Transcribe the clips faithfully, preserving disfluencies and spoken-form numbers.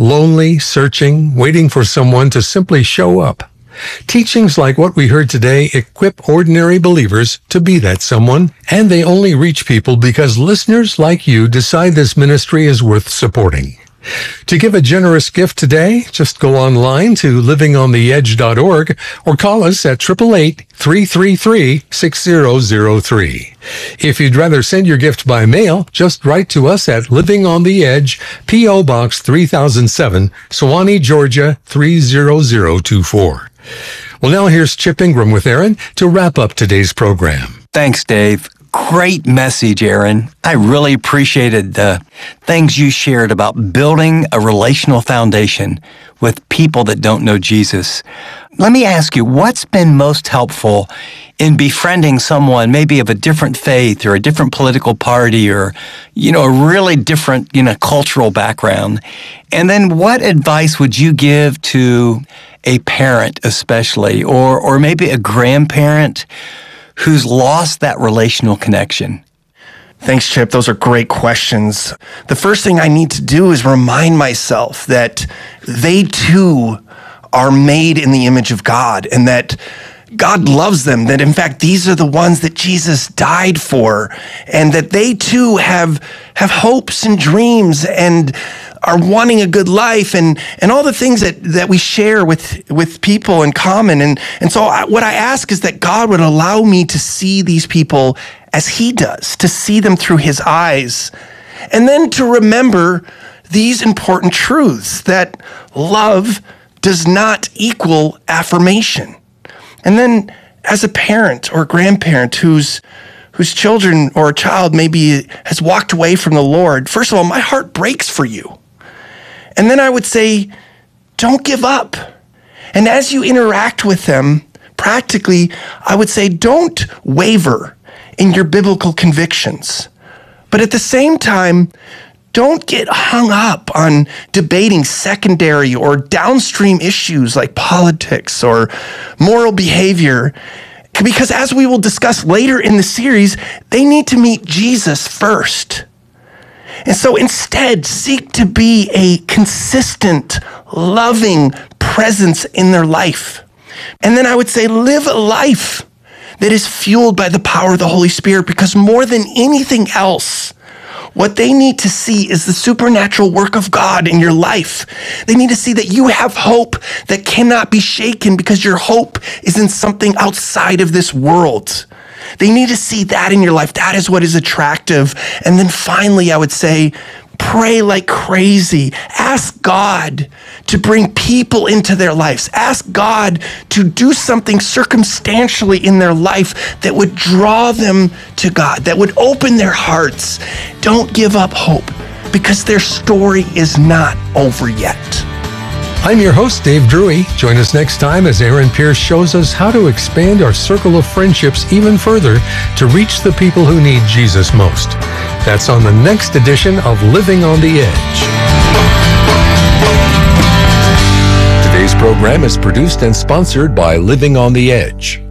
lonely, searching, waiting for someone to simply show up. Teachings like what we heard today equip ordinary believers to be that someone, and they only reach people because listeners like you decide this ministry is worth supporting. To give a generous gift today, just go online to living on the edge dot org or call us at eight eight eight, three three three, six zero zero three. If you'd rather send your gift by mail, just write to us at Living on the Edge, P O. Box three thousand seven, Suwanee, Georgia three zero zero two four. Well, now here's Chip Ingram with Aaron to wrap up today's program. Thanks, Dave. Great message, Aaron. I really appreciated the things you shared about building a relational foundation with people that don't know Jesus. Let me ask you, what's been most helpful in befriending someone maybe of a different faith or a different political party or, you know, a really different, you know, cultural background? And then what advice would you give to a parent especially, or or maybe a grandparent who's lost that relational connection? Thanks, Chip. Those are great questions. The first thing I need to do is remind myself that they too are made in the image of God and that God loves them, that in fact, these are the ones that Jesus died for, and that they too have, have hopes and dreams and are wanting a good life and, and all the things that, that we share with, with people in common. And, and so I, what I ask is that God would allow me to see these people as he does, to see them through his eyes, and then to remember these important truths, that love does not equal affirmation. And then as a parent or grandparent whose whose children or a child maybe has walked away from the Lord, first of all, my heart breaks for you. And then I would say, don't give up. And as you interact with them, practically, I would say, don't waver in your biblical convictions. But at the same time, don't get hung up on debating secondary or downstream issues like politics or moral behavior, because as we will discuss later in the series, they need to meet Jesus first. And so instead, seek to be a consistent, loving presence in their life. And then I would say, live a life that is fueled by the power of the Holy Spirit, because more than anything else, what they need to see is the supernatural work of God in your life. They need to see that you have hope that cannot be shaken because your hope is in something outside of this world. They need to see that in your life. That is what is attractive. And then finally, I would say, pray like crazy. Ask God to bring people into their lives. Ask God to do something circumstantially in their life that would draw them to God, that would open their hearts. Don't give up hope, because their story is not over yet. I'm your host, Dave Drury. Join us next time as Aaron Pierce shows us how to expand our circle of friendships even further to reach the people who need Jesus most. That's on the next edition of Living on the Edge. Today's program is produced and sponsored by Living on the Edge.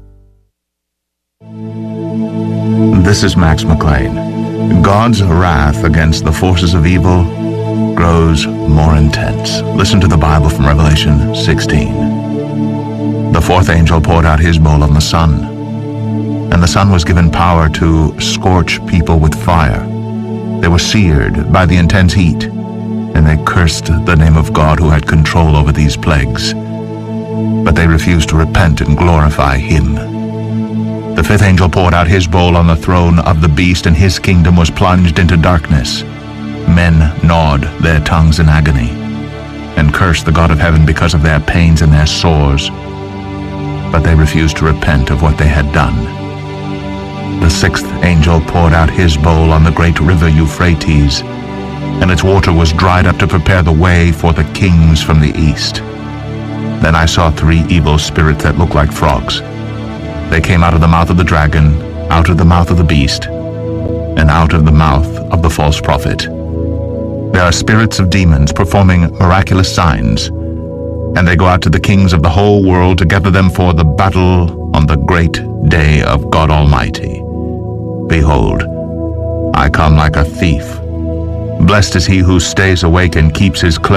This is Max McLean. God's wrath against the forces of evil grows more intense. Listen to the Bible from Revelation sixteen. The fourth angel poured out his bowl on the sun, and the sun was given power to scorch people with fire. They were seared by the intense heat, and they cursed the name of God who had control over these plagues. But they refused to repent and glorify him. The fifth angel poured out his bowl on the throne of the beast, and his kingdom was plunged into darkness. Men gnawed their tongues in agony and cursed the God of heaven because of their pains and their sores. But they refused to repent of what they had done. The sixth angel poured out his bowl on the great river Euphrates, and its water was dried up to prepare the way for the kings from the east. Then I saw three evil spirits that looked like frogs. They came out of the mouth of the dragon, out of the mouth of the beast, and out of the mouth of the false prophet. They are spirits of demons performing miraculous signs, and they go out to the kings of the whole world to gather them for the battle on the great day of God Almighty. Behold, I come like a thief. Blessed is he who stays awake and keeps his clothes